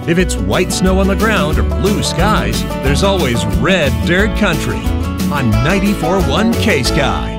If it's white snow on the ground or blue skies, there's always red dirt country on 94.1 K-Sky.